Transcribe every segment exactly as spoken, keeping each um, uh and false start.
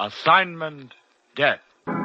Assignment, death.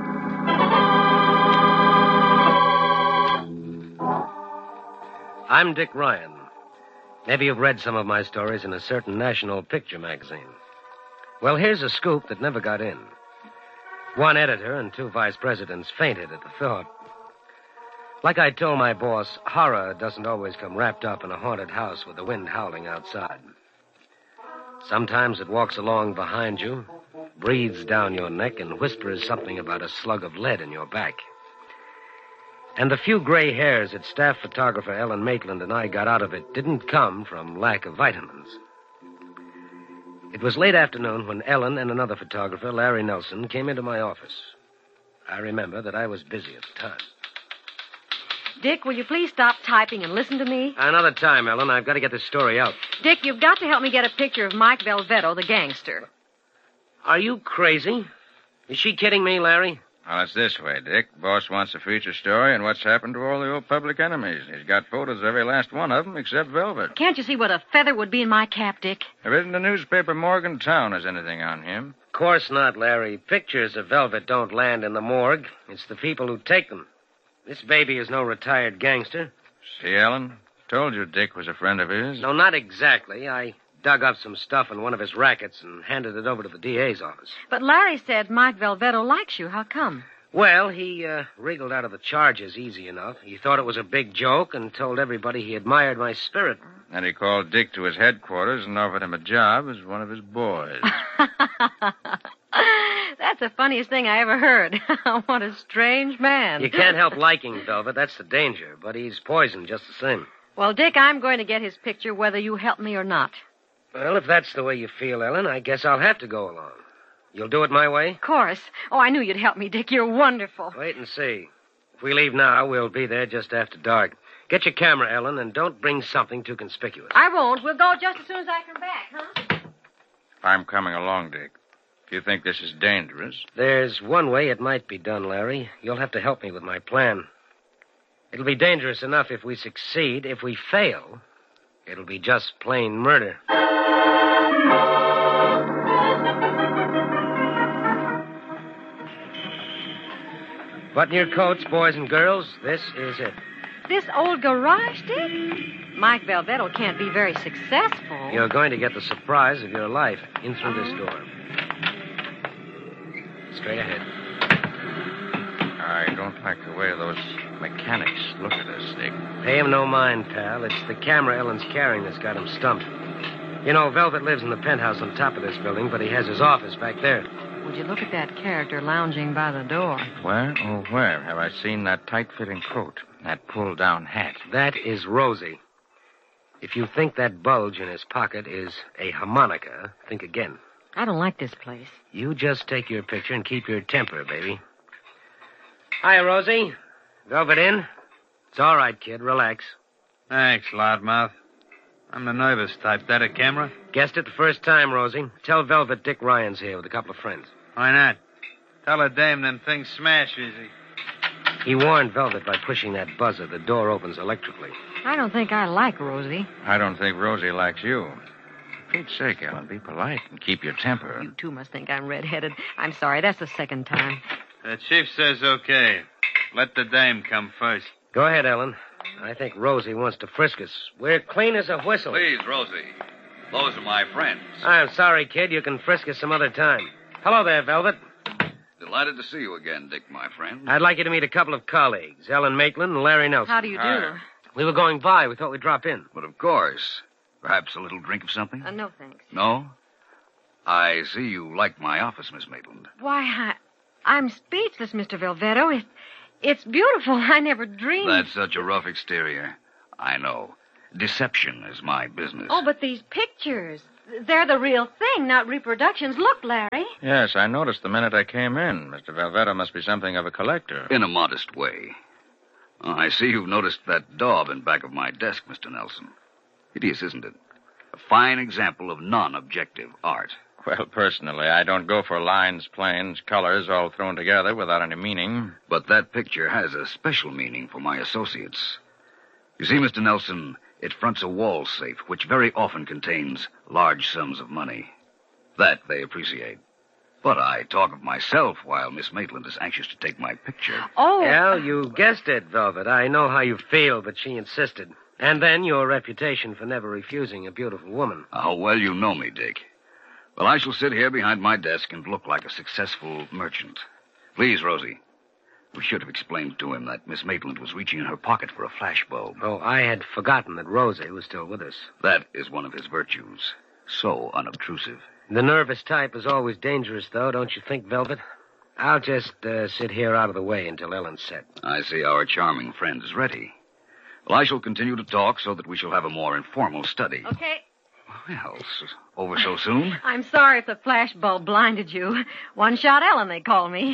I'm Dick Ryan. Maybe you've read some of my stories in a certain national picture magazine. Well, here's a scoop that never got in. One editor and two vice presidents fainted at the thought. Like I told my boss, horror doesn't always come wrapped up in a haunted house with the wind howling outside. Sometimes it walks along behind you, breathes down your neck, and whispers something about a slug of lead in your back. And the few gray hairs that staff photographer Ellen Maitland and I got out of it didn't come from lack of vitamins. It was late afternoon when Ellen and another photographer, Larry Nelson, came into my office. I remember that I was busy at the time. Dick, will you please stop typing and listen to me? Another time, Ellen. I've got to get this story out. Dick, you've got to help me get a picture of Mike Velvetto, the gangster. Are you crazy? Is she kidding me, Larry? Well, it's this way, Dick. Boss wants a feature story on what's happened to all the old public enemies. He's got photos of every last one of them except Velvet. Can't you see what a feather would be in my cap, Dick? There isn't a newspaper Morgantown has anything on him. Of course not, Larry. Pictures of Velvet don't land in the morgue. It's the people who take them. This baby is no retired gangster. See, Ellen? Told you Dick was a friend of his. No, not exactly. I dug up some stuff in one of his rackets and handed it over to the D A's office. But Larry said Mike Velvetto likes you. How come? Well, he uh, wriggled out of the charges easy enough. He thought it was a big joke and told everybody he admired my spirit. And he called Dick to his headquarters and offered him a job as one of his boys. That's the funniest thing I ever heard. What a strange man. You can't help liking Velvet. That's the danger. But he's poison just the same. Well, Dick, I'm going to get his picture whether you help me or not. Well, if that's the way you feel, Ellen, I guess I'll have to go along. You'll do it my way? Of course. Oh, I knew you'd help me, Dick. You're wonderful. Wait and see. If we leave now, we'll be there just after dark. Get your camera, Ellen, and don't bring something too conspicuous. I won't. We'll go just as soon as I come back, huh? I'm coming along, Dick. If you think this is dangerous. There's one way it might be done, Larry. You'll have to help me with my plan. It'll be dangerous enough if we succeed. If we fail, it'll be just plain murder. Button your coats, boys and girls. This is it. This old garage, Dick? Mike Velvetto can't be very successful. You're going to get the surprise of your life in through this door. Straight ahead. I don't like the way those mechanics look at us, Dick. Pay him no mind, pal. It's the camera Ellen's carrying that's got him stumped. You know, Velvet lives in the penthouse on top of this building, but he has his office back there. Would you look at that character lounging by the door? Where? Oh, where have I seen that tight-fitting coat, that pulled-down hat? That is Rosie. If you think that bulge in his pocket is a harmonica, think again. I don't like this place. You just take your picture and keep your temper, baby. Hi, Rosie. Velvet in? It's all right, kid. Relax. Thanks, loudmouth. I'm the nervous type. That a camera? Guessed it the first time, Rosie. Tell Velvet Dick Ryan's here with a couple of friends. Why not? Tell her dame them things smash easy. He warned Velvet by pushing that buzzer. The door opens electrically. I don't think I like Rosie. I don't think Rosie likes you. For Pete's sake, Ellen, be polite and keep your temper. You two must think I'm red-headed. I'm sorry. That's the second time. The chief says okay. Let the dame come first. Go ahead, Ellen. I think Rosie wants to frisk us. We're clean as a whistle. Please, Rosie. Those are my friends. I'm sorry, kid. You can frisk us some other time. Hello there, Velvet. Delighted to see you again, Dick, my friend. I'd like you to meet a couple of colleagues, Ellen Maitland and Larry Nelson. How do you do? Hi. We were going by. We thought we'd drop in. But of course. Perhaps a little drink of something? Uh, no, thanks. No? I see you like my office, Miss Maitland. Why, I, I'm speechless, Mister Velvetto. It, it's beautiful. I never dreamed... That's such a rough exterior. I know. Deception is my business. Oh, but these pictures, they're the real thing, not reproductions. Look, Larry. Yes, I noticed the minute I came in. Mister Velvetto must be something of a collector. In a modest way. Oh, I see you've noticed that daub in back of my desk, Mister Nelson. Hideous, isn't it? A fine example of non-objective art. Well, personally, I don't go for lines, planes, colors all thrown together without any meaning. But that picture has a special meaning for my associates. You see, Mister Nelson, it fronts a wall safe, which very often contains large sums of money. That they appreciate. But I talk of myself while Miss Maitland is anxious to take my picture. Oh. Well, you guessed it, Velvet. I know how you feel, but she insisted. And then your reputation for never refusing a beautiful woman. How well you know me, Dick. Well, I shall sit here behind my desk and look like a successful merchant. Please, Rosie. We should have explained to him that Miss Maitland was reaching in her pocket for a flashbulb. Oh, I had forgotten that Rosie was still with us. That is one of his virtues. So unobtrusive. The nervous type is always dangerous, though, don't you think, Velvet? I'll just uh, sit here out of the way until Ellen's set. I see our charming friend is ready. Well, I shall continue to talk so that we shall have a more informal study. Okay. Well, s- over so soon? I'm sorry if the flashbulb blinded you. One shot Ellen, they call me.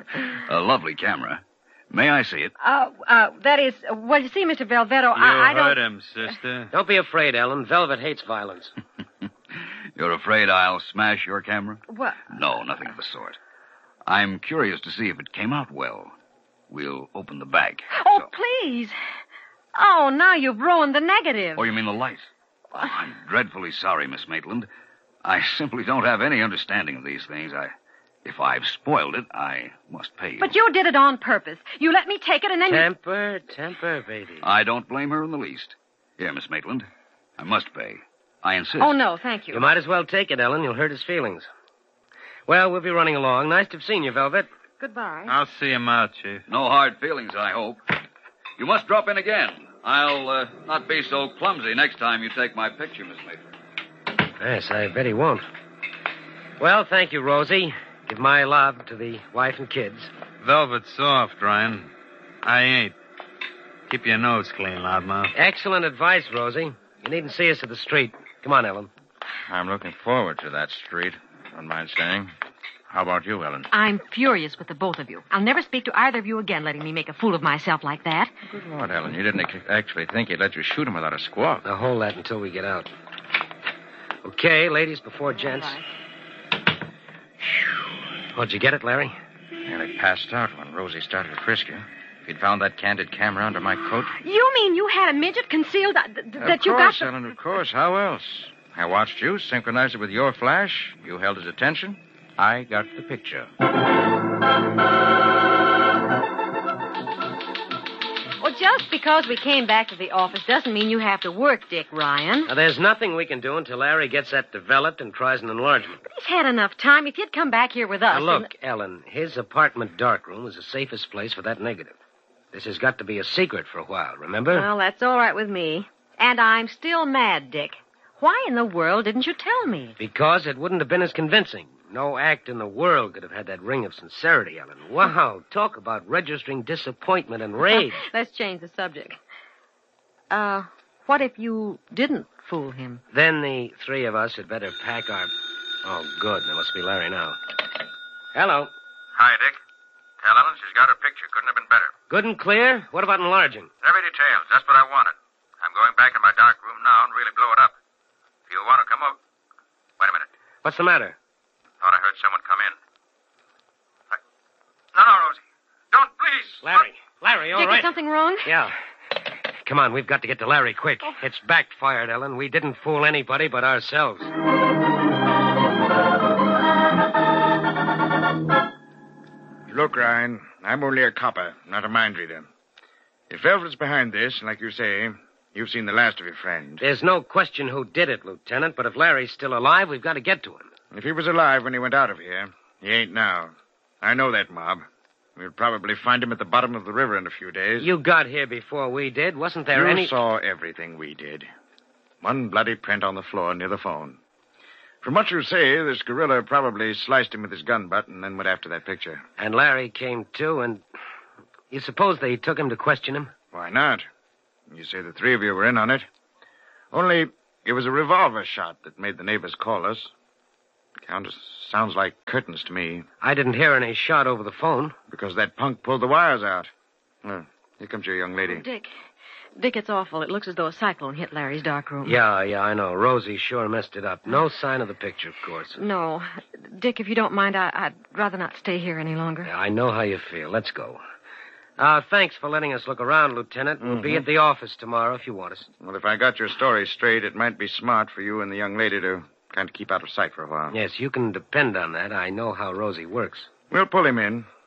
A lovely camera. May I see it? Uh, uh, that is, uh, well, you see, Mister Velvetto, You I, I don't... heard him, sister. Don't be afraid, Ellen. Velvet hates violence. You're afraid I'll smash your camera? What? No, nothing of the sort. I'm curious to see if it came out well. We'll open the bag. Oh, So- please. Oh, now you've ruined the negative. Oh, you mean the light? Oh, I'm dreadfully sorry, Miss Maitland. I simply don't have any understanding of these things. I, if I've spoiled it, I must pay you. But you did it on purpose. You let me take it and then you... Temper, temper, baby. I don't blame her in the least. Here, Miss Maitland. I must pay. I insist. Oh, no, thank you. You might as well take it, Ellen. You'll hurt his feelings. Well, we'll be running along. Nice to have seen you, Velvet. Goodbye. I'll see him out, Chief. No hard feelings, I hope. You must drop in again. I'll uh, not be so clumsy next time you take my picture, Miss Maitland. Yes, I bet he won't. Well, thank you, Rosie. Give my love to the wife and kids. Velvet's soft, Ryan. I ain't. Keep your nose clean, loudmouth. Excellent advice, Rosie. You needn't see us at the street. Come on, Ellen. I'm looking forward to that street. Don't mind saying. How about you, Ellen? I'm furious with the both of you. I'll never speak to either of you again, letting me make a fool of myself like that. Good Lord, Ellen. You didn't ac- actually think he'd let you shoot him without a squawk. Now, hold that until we get out. Okay, ladies before gents. All right. What'd you get it, Larry? Nearly passed out when Rosie started to frisk you. If you'd found that candid camera under my coat. You mean you had a midget concealed uh, th- th- that of you course, got... the- Ellen, of course. How else? I watched you, synchronized it with your flash. You held his attention. I got the picture. Well, just because we came back to the office doesn't mean you have to work, Dick Ryan. Now, there's nothing we can do until Larry gets that developed and tries an enlargement. But he's had enough time. If he'd come back here with us... Now, look, Ellen, his apartment darkroom is the safest place for that negative. This has got to be a secret for a while, remember? Well, that's all right with me. And I'm still mad, Dick. Why in the world didn't you tell me? Because it wouldn't have been as convincing. No act in the world could have had that ring of sincerity, Ellen. Wow, talk about registering disappointment and rage. Let's change the subject. Uh, what if you didn't fool him? Then the three of us had better pack our... Oh, good. There must be Larry now. Hello. Hi, Dick. Tell Ellen she's got her picture. Couldn't have been better. Good and clear? What about enlarging? Every detail. Just what I wanted. I'm going back in my dark room now and really blow it up. If you want to come over... Wait a minute. What's the matter? Thought I heard someone come in. I... No, no, Rosie. Don't, please. Larry. Larry, all Dick, right? is something wrong? Yeah. Come on, we've got to get to Larry quick. It's backfired, Ellen. We didn't fool anybody but ourselves. Look, Ryan, I'm only a copper, not a mind reader. If Velvet's behind this, like you say, you've seen the last of your friend. There's no question who did it, Lieutenant, but if Larry's still alive, we've got to get to him. If he was alive when he went out of here, he ain't now. I know that mob. We'll probably find him at the bottom of the river in a few days. You got here before we did. Wasn't there you any... saw everything we did. One bloody print on the floor near the phone. From what you say, this gorilla probably sliced him with his gun butt and then went after that picture. And Larry came too, and... You suppose they took him to question him? Why not? You say the three of you were in on it. Only it was a revolver shot that made the neighbors call us. Countess, sounds like curtains to me. I didn't hear any shot over the phone. Because that punk pulled the wires out. Oh, here comes your young lady. Dick. Dick, it's awful. It looks as though a cyclone hit Larry's dark room. Yeah, yeah, I know. Rosie sure messed it up. No sign of the picture, of course. No. Dick, if you don't mind, I, I'd rather not stay here any longer. Yeah, I know how you feel. Let's go. Uh, thanks for letting us look around, Lieutenant. We'll be Mhm. at the office tomorrow if you want us. Well, if I got your story straight, it might be smart for you and the young lady to Kind of keep out of sight for a while. Yes, you can depend on that. I know how Rosie works. We'll pull him in.